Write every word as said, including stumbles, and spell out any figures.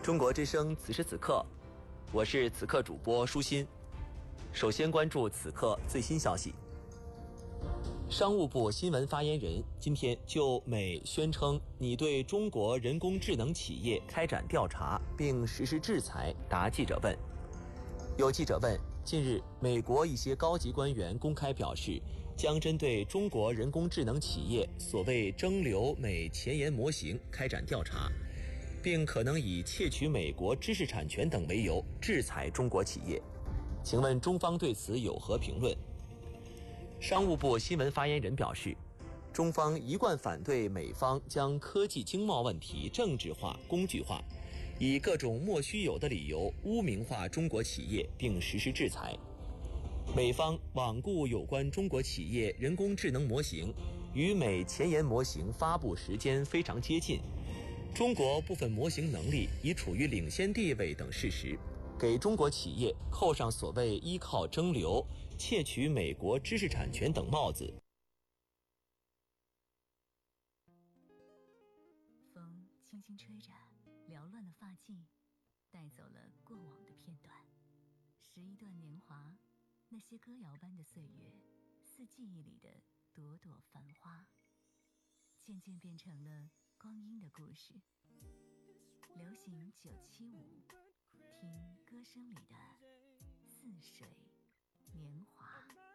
中国之声此时此刻，我是此刻主播舒心。首先关注此刻最新消息。商务部新闻发言人今天就美宣称拟对中国人工智能企业开展调查并实施制裁答记者问。有记者问，近日美国一些高级官员公开表示，将针对中国人工智能企业所谓蒸馏美前沿模型开展调查，并可能以窃取美国知识产权等为由制裁中国企业。请问中方对此有何评论？商务部新闻发言人表示，中方一贯反对美方将科技经贸问题政治化、工具化，以各种莫须有的理由污名化中国企业并实施制裁。美方罔顾有关中国企业人工智能模型与美前沿模型发布时间非常接近，中国部分模型能力已处于领先地位等事实，给中国企业扣上所谓依靠蒸馏、窃取美国知识产权等帽子。 风轻轻吹着缭乱的发髻，带走了过往的片段，是一段年华，那些歌谣般的岁月，似记忆里的朵朵繁花，渐渐变成了光阴的故事。流行九七五，听歌声里的似水年华。